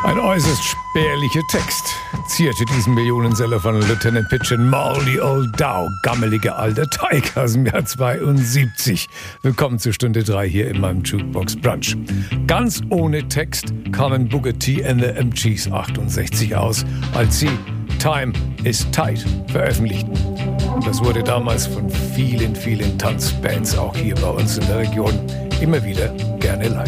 Ein äußerst spärlicher Text zierte diesen Millionenseller von Lieutenant Pitchin, Moldy Old Dow, gammelige alter Teig aus dem Jahr 72. Willkommen zur Stunde 3 hier in meinem Jukebox Brunch. Ganz ohne Text kamen Booker T and the MGs 68 aus, als sie Time is Tight veröffentlichten. Und das wurde damals von vielen Tanzbands, auch hier bei uns in der Region, immer wieder gerne live